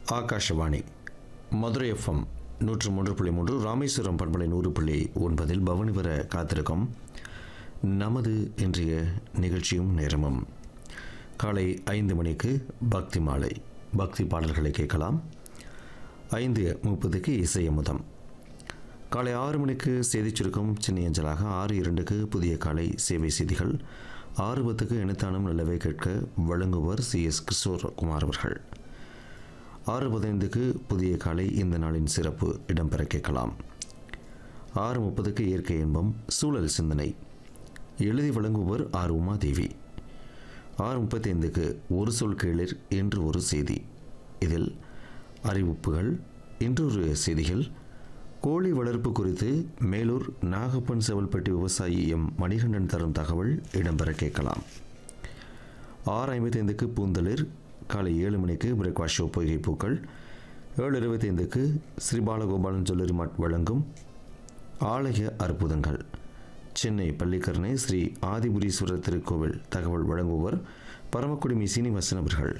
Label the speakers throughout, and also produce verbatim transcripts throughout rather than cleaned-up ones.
Speaker 1: Akashvani Madurai FM நூற்று மூன்று புள்ளி மூன்று, ராமேஸ்வரம் பண்பலை நூறு புள்ளி ஒன்பதில் பவனி வர காத்திருக்கும் நமது இன்றைய நிகழ்ச்சியும் நேரமும். காலை ஐந்து மணிக்கு பக்தி மாலை, பக்தி பாடல்களை கேட்கலாம். ஐந்து முப்பதுக்கு இசையமுதம். காலை ஆறு மணிக்கு செய்திச் சுருக்கம் சின்ன அஞ்சலாக. ஆறு இரண்டுக்கு புதிய காலை சேவை செய்திகள். ஆறு பத்துக்கு இனத்தானும் நல்லவே கேட்க வழங்குவர் சி எஸ் கிஷோர் குமார் அவர்கள். ஆறு பதினைந்துக்கு புதிய காலை இந்த நாளின் சிறப்பு இடம்பெற கேட்கலாம். ஆறு முப்பதுக்கு இயற்கை இன்பம் சூழல் சிந்தனை எழுதி வழங்குவர் ஆர் உமாதேவி. ஆறு முப்பத்தி ஐந்துக்கு ஒரு சொல் கேளிர் என்று ஒரு செய்தி. இதில் அறிவிப்புகள், இன்றொரு செய்திகள், கோழி வளர்ப்பு குறித்து மேலூர் நாகப்பன் செவல்பட்டி விவசாயி எம் மணிகண்டன் தரும் தகவல் இடம்பெற கேட்கலாம். ஆறு ஐம்பத்தி ஐந்துக்கு பூந்தளிர். காலை ஏழு மணிக்கு பிரேக்ஃபாஸ்ட் ஷோ பொய்கை பூக்கள். ஏழு இருபத்தி ஐந்துக்கு ஸ்ரீ பாலகோபாலன் ஜுவல்லரி மார்ட் வழங்கும் ஆலய அற்புதங்கள். சென்னை பள்ளிக்கரணை ஸ்ரீ ஆதிபுரீஸ்வரர் திருக்கோவில் தகவல் வழங்குவர் பரமக்குடிமி சீனிவாசன் அவர்கள்.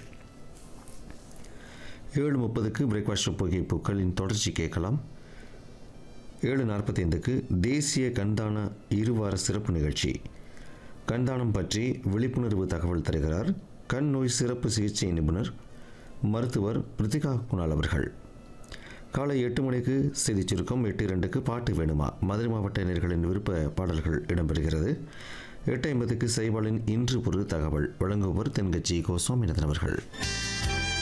Speaker 1: ஏழு முப்பதுக்கு பிரேக்ஃபாஸ்ட் ஷோ பொய்கை பூக்களின் தொடர்ச்சி கேட்கலாம். ஏழு நாற்பத்தி ஐந்துக்கு தேசிய கண்தான இருவார சிறப்பு நிகழ்ச்சி. கண்தானம் பற்றி விழிப்புணர்வு தகவல் தருகிறார் கண் நோய் சிறப்பு சிகிச்சை நிபுணர் மருத்துவர் பிரித்திகா குணால் அவர்கள். காலை எட்டு மணிக்கு செய்திச் சுருக்கம். எட்டு இரண்டுக்கு பாட்டு வேணுமா, மதுரை மாவட்ட நேயர்களின் விருப்ப பாடல்கள் இடம்பெறுகிறது. எட்டு ஐம்பதுக்கு சைபாலின் இன்று ஒரு தகவல் வழங்குவர் தென்கட்சி கோ சுவாமிநாதன் அவர்கள்.